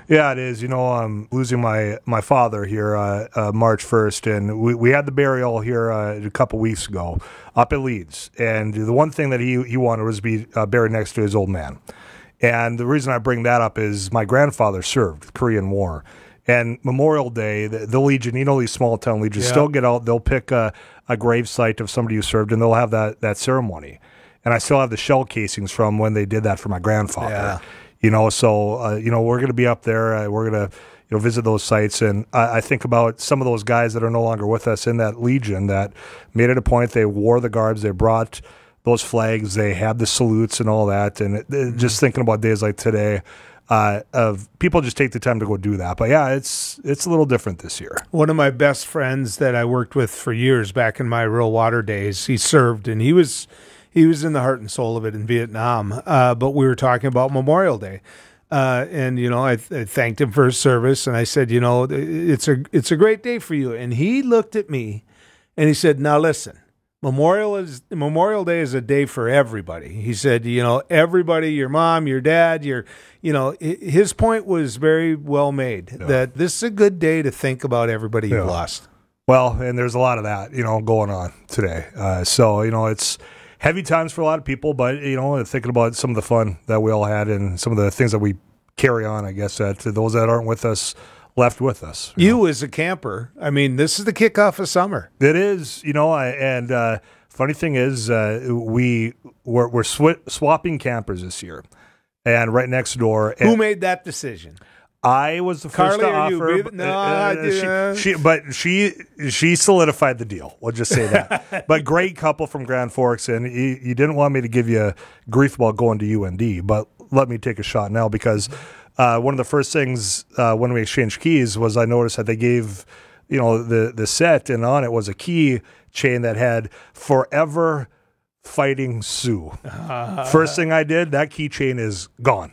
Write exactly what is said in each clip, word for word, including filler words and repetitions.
Yeah, it is. You know, I'm losing my, my father here uh, uh, March first, and we, we had the burial here uh, a couple weeks ago up at Leeds. And the one thing that he, he wanted was to be uh, buried next to his old man. And the reason I bring that up is my grandfather served the Korean War. And Memorial Day, the, the Legion, you know, these small town legions Yeah. still get out. They'll pick a, a grave site of somebody who served, and they'll have that, that ceremony. And I still have the shell casings from when they did that for my grandfather. Yeah. You know, so, uh, you know, we're going to be up there. Uh, we're going to, you know, visit those sites. And I, I think about some of those guys that are no longer with us in that Legion that made it a point. They wore the garbs. They brought those flags. They had the salutes and all that. And it, it, just thinking about days like today, uh, of people just take the time to go do that. But, yeah, it's it's a little different this year. One of my best friends that I worked with for years back in my rural water days, he served, and he was – He was in the heart and soul of it in Vietnam, uh, but we were talking about Memorial Day, uh, and you know, I, I thanked him for his service, and I said, you know, it's a it's a great day for you. And he looked at me, and he said, "Now listen, Memorial is Memorial Day is a day for everybody." He said, "You know, everybody, your mom, your dad, your, you know." His point was very well made. Yeah. That this is a good day to think about everybody yeah. you've lost. Well, and there's a lot of that, you know, going on today. Uh, so you know, it's heavy times for a lot of people, but, you know, thinking about some of the fun that we all had and some of the things that we carry on, I guess, that those that aren't with us left with us. You, you know? As a camper, I mean, this is the kickoff of summer. It is, you know, I, and uh, funny thing is uh, we, we're, we're sw- swapping campers this year, and right next door. Who made that decision? I was the first Carly, to offer. You, no, uh, uh, she, she, but she she solidified the deal. We'll just say that. But great couple from Grand Forks, and you, you didn't want me to give you grief about going to U N D, but let me take a shot now because uh, one of the first things uh, when we exchanged keys was I noticed that they gave, you know, the the set, and on it was a key chain that had "Forever Fighting Sioux." Uh, first thing I did, that keychain is gone.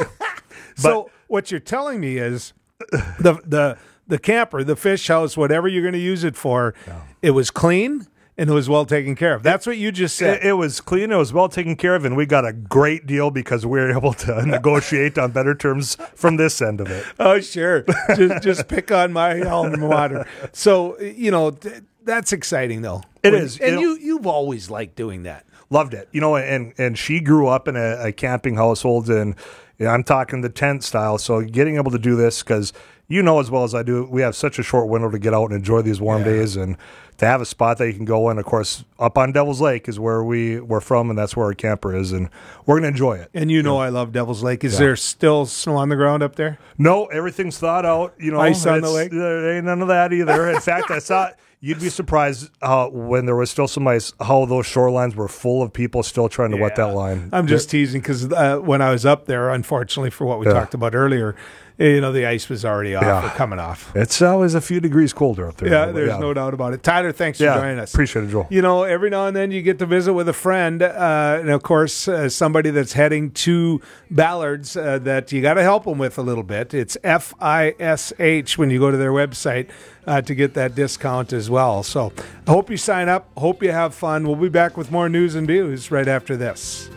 So. But, what you're telling me is the the the camper, the fish house, whatever you're going to use it for, yeah. It was clean and it was well taken care of. That's what you just said. It, it was clean, it was well taken care of, and we got a great deal because we were able to negotiate on better terms from this end of it. Oh, sure. just, just pick on my alma mater. So, you know, th- that's exciting, though. It when, is. And you, you, know, you've always liked doing that. Loved it. You know, and, and she grew up in a, a camping household, and yeah, I'm talking the tent style, so getting able to do this, because you know as well as I do, we have such a short window to get out and enjoy these warm yeah. days, and to have a spot that you can go in. Of course, up on Devil's Lake is where we, we're from, and that's where our camper is, and we're going to enjoy it. And you know yeah. I love Devil's Lake. Is yeah. there still snow on the ground up there? No, everything's thawed out. You know, ice on the lake? There ain't none of that either. In fact, I saw... You'd be surprised how, when there was still some ice, how those shorelines were full of people still trying to yeah. wet that line. I'm just yeah. teasing because uh, when I was up there, unfortunately for what we yeah. talked about earlier, you know, the ice was already off yeah. or coming off. It's always a few degrees colder up there. Yeah, though, there's yeah. no doubt about it. Tyler, thanks for yeah, joining us. Appreciate it, Joel. You know, every now and then you get to visit with a friend, uh, and of course, uh, somebody that's heading to Ballards uh, that you got to help them with a little bit. It's F I S H when you go to their website uh, to get that discount as well. So I hope you sign up. Hope you have fun. We'll be back with more news and views right after this.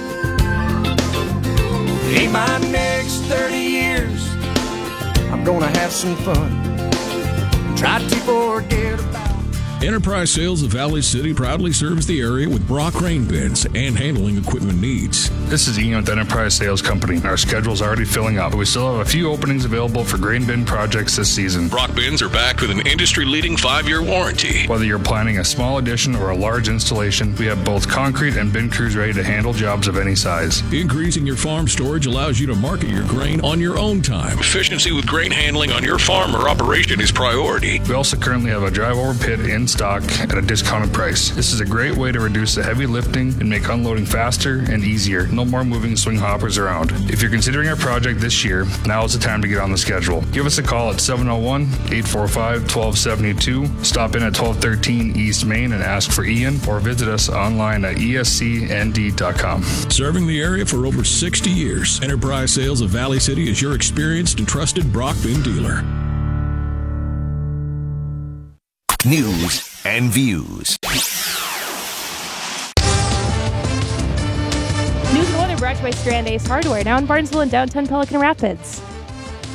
In my next thirty years, I'm gonna have some fun. Try to forget about. Enterprise Sales of Valley City proudly serves the area with Brock grain bins and handling equipment needs. This is Ian with Enterprise Sales Company. Our schedule's already filling up, but we still have a few openings available for grain bin projects this season. Brock bins are backed with an industry-leading five-year warranty. Whether you're planning a small addition or a large installation, we have both concrete and bin crews ready to handle jobs of any size. Increasing your farm storage allows you to market your grain on your own time. Efficiency with grain handling on your farm or operation is priority. We also currently have a drive-over pit in stock at a discounted price. This is a great way to reduce the heavy lifting and make unloading faster and easier. No more moving swing hoppers around. If you're considering a project this year, now is the time to get on the schedule. Give us a call at seven oh one, eight four five, one two seven two. Stop in at twelve thirteen East Main and ask for Ian, or visit us online at E S C N D dot com. Serving the area for over sixty years, Enterprise Sales of Valley City is your experienced and trusted Brock bin dealer. News and views. News and weather brought to you by Strand Ace Hardware, now in Barnesville and downtown Pelican Rapids.